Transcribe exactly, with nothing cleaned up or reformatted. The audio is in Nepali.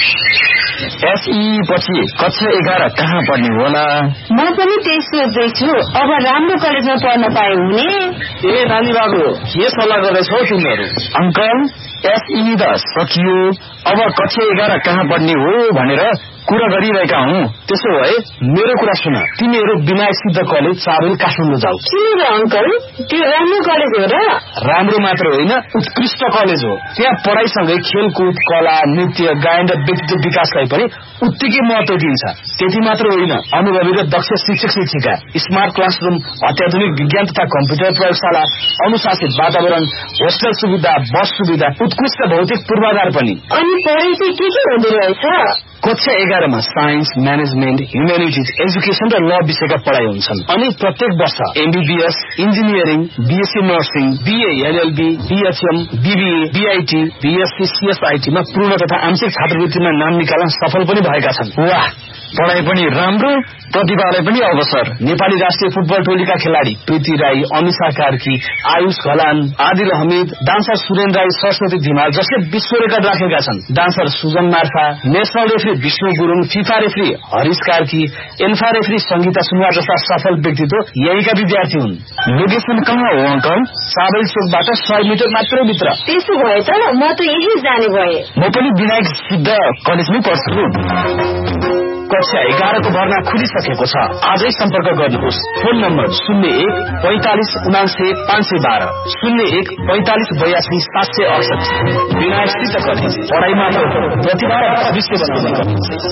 एसई पछि कक्षा एघार कहाँ पढ्ने होला? म पनि त्यही सोच्दैछु। अब राम्रो कलेजमा पढ्न पाए हुने। ए नानी बाबु, के सल्लाह गर्दैछौ तिमीहरू? अंकल, एसई त सकियो, अब कक्षा एघार कहाँ पढ्ने हो भनेर कुरा गरिरहेका हौ। त्यसो भए मेरो कुरा सुन, तिमीहरू विनायक सिद्ध कलेज चाबेल काठमाडौँ जाऊ। किन र अंकल? त्यो राम्रो कलेज हो र? राम्रो मात्र होइन, उत्कृष्ट कलेज हो। त्यहाँ पढाइसँगै खेलकुद, कला, नृत्य, गायन र व्यक्तित्व विकासलाई पनि उत्तिकै महत्व दिन्छ। त्यति मात्र होइन, अनुभवी र दक्ष शिक्षक शिक्षिका, स्मार्ट क्लासरूम, अत्याधुनिक विज्ञान तथा कम्प्युटर प्रयोगशाला, अनुशासित वातावरण, होस्टल सुविधा, बस सुविधा, उत्कृष्ट भौतिक पूर्वाधार पनि। अनि पढाइ चाहिँ के के हुँदो रहेछ? कक्षा एघारमा साइन्स, म्यानेजमेन्ट, ह्युम्यानिटिज, एजुकेसन र ल विषयका पढाइ हुन्छन्। अनि प्रत्येक वर्ष MBBS, engineering, BSc nursing, BA, LLB, BHM, BBA, BIT, BSc, सीएसआईटीमा पूर्ण तथा आंशिक छात्रवृत्तिमा नाम निकाल्न सफल पनि भएका छन्। वाह, पढाइ पनि राम्रो, प्रतिभालाई पनि अवसर। नेपाली राष्ट्रिय फुटबल टोलीका खेलाडी प्रीति राई, अनिशा कार्की, आयुष घलान, आदिल हमिद, डान्सर सुरेन राई, सरस्वती धिमाल जसले विश्व रेकर्ड राखेका छन्। Dancer Sujan Marpha, national referee Vishnu Gurung, FIFA referee Harish Karki, ANFA referee Sangeeta Sunuwar जस्ता सफल व्यक्तित्व यहीका विद्यार्थी हुन्। लोकेसन कहाँ हो अंकल? साबेल चोकबाट सय मिटर मात्र भित्र। त्यसो भए त म त यही जाने भए। म पनि विनायक सिद्ध कलेजमै पढ्छु। कक्षा एघारको भर्ना खुलिसकेको छ। आजै सम्पर्क गर्नुहोस्। फोन नम्बर शून्य एक पैंतालिस उनासे पाँच सय बाह्र, शून्य एक पैंतालिस बयासी सात सय अडसठी। विनायक सिद्ध कलेज, पढाइ मात्र प्रतिभा र भविष्य बनाउने।